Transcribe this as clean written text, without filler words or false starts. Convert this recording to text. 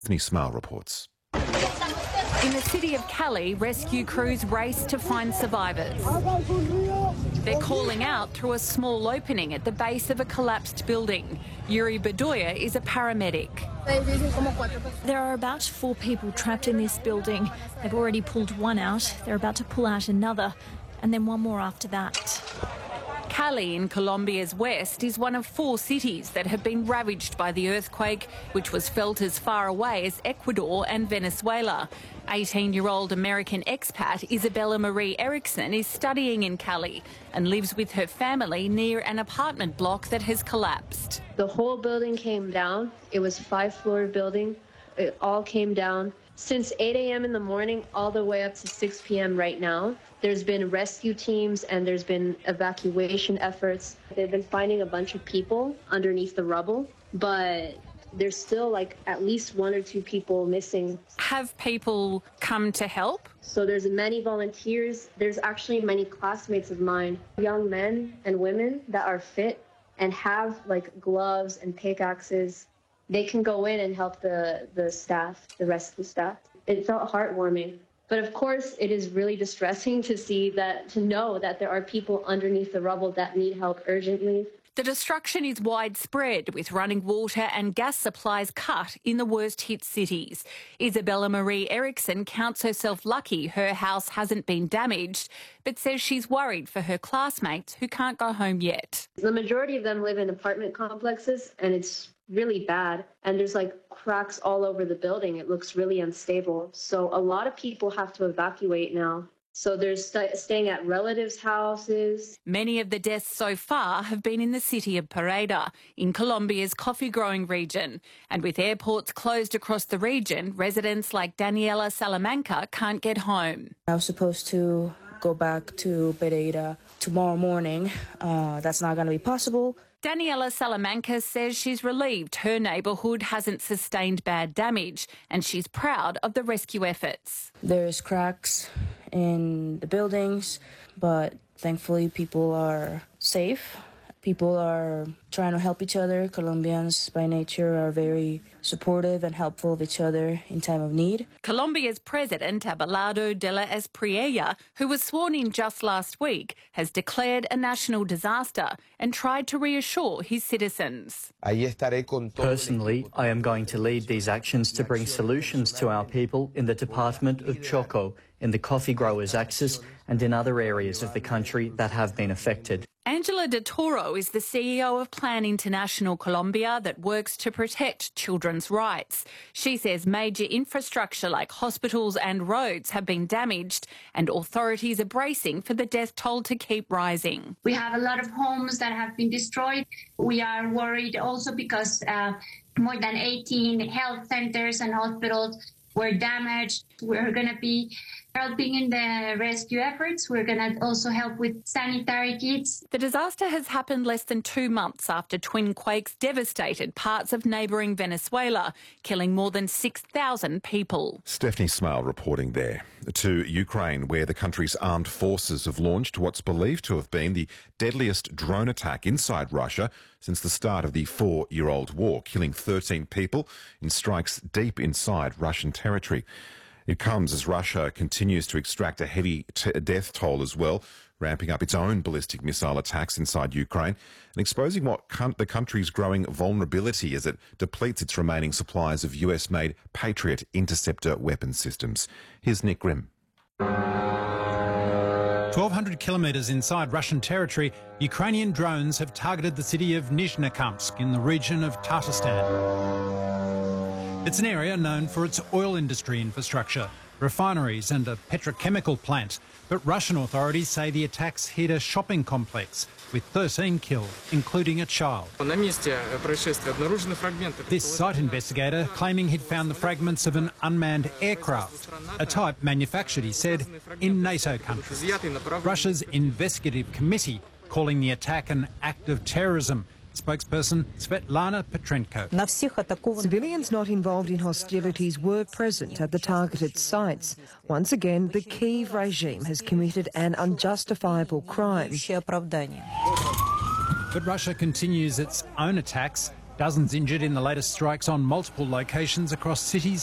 Anthony Smile reports. In the city of Cali, rescue crews race to find survivors. They're calling out through a small opening at the base of a collapsed building. Yuri Bedoya is a paramedic. There are about 4 people trapped in this building. They've already pulled one out. They're about to pull out another, and then one more after that. Cali in Colombia's west is one of 4 cities that have been ravaged by the earthquake, which was felt as far away as Ecuador and Venezuela. 18-year-old American expat Isabella Marie Erickson is studying in Cali and lives with her family near an apartment block that has collapsed. The whole building came down. It was a 5-floor building. It all came down. Since 8 a.m. in the morning all the way up to 6 p.m. right now, there's been rescue teams and there's been evacuation efforts. They've been finding a bunch of people underneath the rubble, but there's still like at least 1 or 2 people missing. Have people come to help? So there's many volunteers. There's actually many classmates of mine, young men and women that are fit and have like gloves and pickaxes. They can go in and help the staff, the rescue staff. It felt heartwarming. But of course, it is really distressing to know that there are people underneath the rubble that need help urgently. The destruction is widespread, with running water and gas supplies cut in the worst-hit cities. Isabella Marie Erickson counts herself lucky her house hasn't been damaged, but says she's worried for her classmates who can't go home yet. The majority of them live in apartment complexes, and it's really bad. And there's like cracks all over the building. It looks really unstable. So a lot of people have to evacuate now. So they're staying at relatives' houses. Many of the deaths so far have been in the city of Pereira, in Colombia's coffee-growing region. And with airports closed across the region, residents like Daniela Salamanca can't get home. I was supposed to go back to Pereira tomorrow morning. That's not going to be possible. Daniela Salamanca says she's relieved her neighbourhood hasn't sustained bad damage, and she's proud of the rescue efforts. There's cracks in the buildings, but thankfully people are safe. People are trying to help each other. Colombians by nature are very supportive and helpful of each other in time of need. Colombia's president, Abelardo de la Espriella, who was sworn in just last week, has declared a national disaster and tried to reassure his citizens. Personally, I am going to lead these actions to bring solutions to our people in the Department of Choco, in the coffee growers' axis and in other areas of the country that have been affected. Angela de Toro is the CEO of Plan International Colombia that works to protect children's rights. She says major infrastructure like hospitals and roads have been damaged and authorities are bracing for the death toll to keep rising. We have a lot of homes that have been destroyed. We are worried also because more than 18 health centers and hospitals were damaged. We're going to be helping in the rescue efforts. We're going to also help with sanitary kits. The disaster has happened less than 2 months after twin quakes devastated parts of neighbouring Venezuela, killing more than 6,000 people. Stephanie Smile reporting there. To Ukraine, where the country's armed forces have launched what's believed to have been the deadliest drone attack inside Russia since the start of the 4-year-old war, killing 13 people in strikes deep inside Russian territory. It comes as Russia continues to extract a heavy death toll as well, ramping up its own ballistic missile attacks inside Ukraine and exposing what the country's growing vulnerability as it depletes its remaining supplies of US-made Patriot interceptor weapon systems. Here's Nick Grimm. 1,200 kilometres inside Russian territory, Ukrainian drones have targeted the city of Nizhnekamsk in the region of Tatarstan. It's an area known for its oil industry infrastructure, refineries and a petrochemical plant. But Russian authorities say the attacks hit a shopping complex with 13 killed, including a child. This site investigator claiming he'd found the fragments of an unmanned aircraft, a type manufactured, he said, in NATO countries. Russia's investigative committee calling the attack an act of terrorism. Spokesperson Svetlana Petrenko. Civilians not involved in hostilities were present at the targeted sites. Once again, the Kyiv regime has committed an unjustifiable crime. But Russia continues its own attacks. Dozens injured in the latest strikes on multiple locations across cities